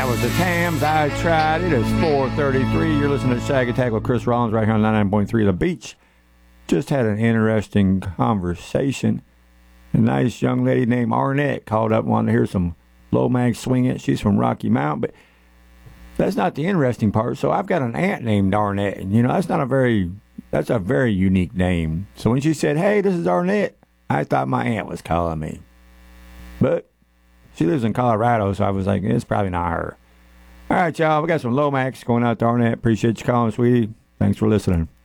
was the Tams. I tried it. It's 4:33. You're listening to Shag Attack with Chris Rollins right here on 99.3 The Beach. Just had an interesting conversation. A nice young lady named Arnett called up and wanted to hear some Lomax swing it. She's from Rocky Mount, but that's not the interesting part. So I've got an aunt named Arnett, and that's a very unique name. So when she said, "Hey, this is Arnett," I thought my aunt was calling me. But she lives in Colorado, so I was like, it's probably not her. All right, y'all, we got some Lomax going out to Arnett. Appreciate you calling, sweetie. Thanks for listening.